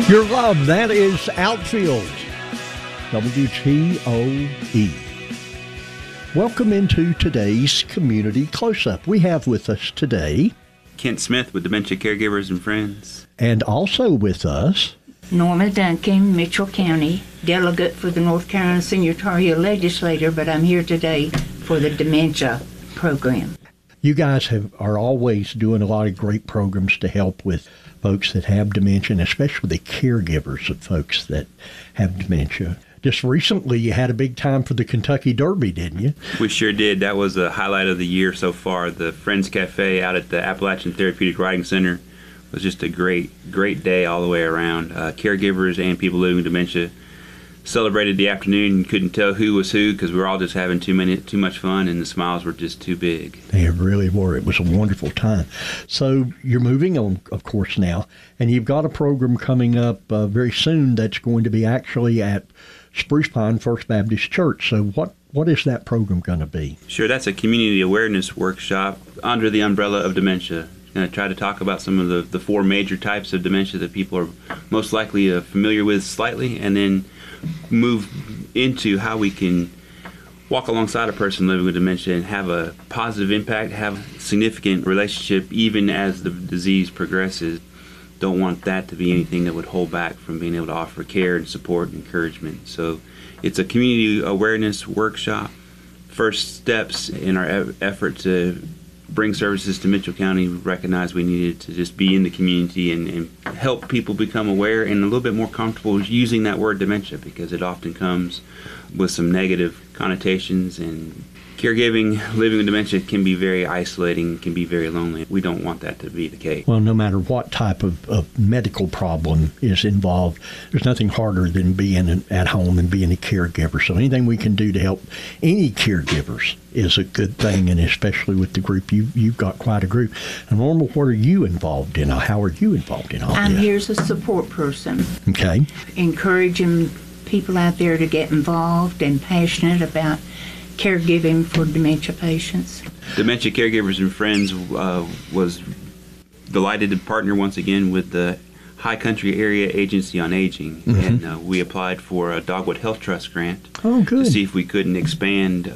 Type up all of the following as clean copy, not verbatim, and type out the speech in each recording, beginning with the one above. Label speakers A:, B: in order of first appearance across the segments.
A: Your love, that is Outfield, WTOE. Welcome into today's Community Close-Up. We have with us today
B: Kent Smith with Dementia Caregivers and Friends.
A: And also with us
C: Norma Duncan, Mitchell County, delegate for the North Carolina Senior Tar Heel Legislature, but I'm here today for the dementia program.
A: You guys are always doing a lot of great programs to help with folks that have dementia, and especially the caregivers of folks that have dementia. Just recently, you had a big time for the Kentucky Derby, didn't you?
B: We sure did. That was the highlight of the year so far. The Friends Cafe out at the Appalachian Therapeutic Riding Center was just a great day all the way around. Caregivers and people living with dementia celebrated the afternoon. You couldn't tell who was who because we were all just having too much fun, and the smiles were just too big.
A: They really were. It was a wonderful time. So you're moving on, of course, now, and you've got a program coming up very soon that's going to be actually at Spruce Pine First Baptist Church. So what is that program going to be?
B: Sure, that's a community awareness workshop under the umbrella of dementia. Going to try to talk about some of the four major types of dementia that people are most likely familiar with slightly, and then move into how we can walk alongside a person living with dementia and have a positive impact, have a significant relationship even as the disease progresses. Don't want that to be anything that would hold back from being able to offer care and support and encouragement. So it's a community awareness workshop. First steps in our effort to bring services to Mitchell County, we recognized we needed to just be in the community and help people become aware and a little bit more comfortable using that word dementia, because it often comes with some negative connotations, and caregiving, living with dementia can be very isolating, can be very lonely. We don't want that to be the case.
A: Well, no matter what type of medical problem is involved, there's nothing harder than being at home and being a caregiver. So anything we can do to help any caregivers is a good thing, and especially with the group. You've got quite a group. And Norma, what are you involved in? How are you involved in all this?
C: I'm here as a support person.
A: Okay.
C: Encouraging people out there to get involved and passionate about caregiving for dementia patients.
B: Dementia Caregivers and Friends was delighted to partner once again with the High Country Area Agency on Aging, and we applied for a Dogwood Health Trust grant to see if we couldn't expand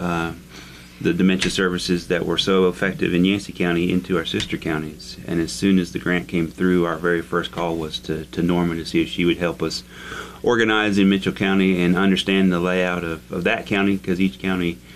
B: the dementia services that were so effective in Yancey County into our sister counties. And as soon as the grant came through, our very first call was to Norma to see if she would help us organize in Mitchell County and understand the layout of that county, because each county